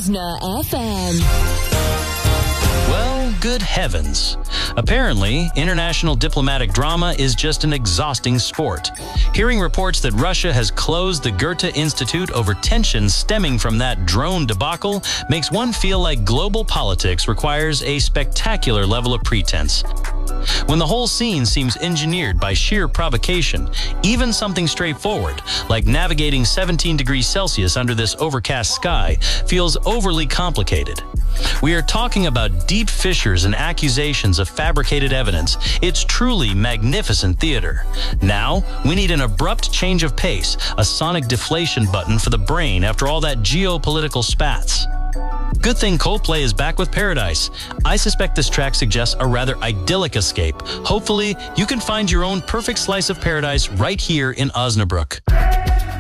Osna FM. Well, good heavens. Apparently, international diplomatic drama is just an exhausting sport. Hearing reports that Russia has closed the Goethe Institute over tensions stemming from that drone debacle makes one feel like global politics requires a spectacular level of pretense. When the whole scene seems engineered by sheer provocation, even something straightforward, like navigating 17 degrees Celsius under this overcast sky, feels overly complicated. We are talking about deep fissures and accusations of fabricated evidence. It's truly magnificent theater. Now, we need an abrupt change of pace, a sonic deflation button for the brain after all that geopolitical spats. Good thing Coldplay is back with Paradise. I suspect this track suggests a rather idyllic escape. Hopefully, you can find your own perfect slice of paradise right here in Osnabrück.